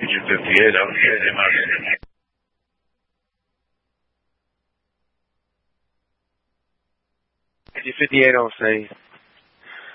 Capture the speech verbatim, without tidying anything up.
Agent fifty-eight, I'll get him out here. Agent fifty-eight on scene.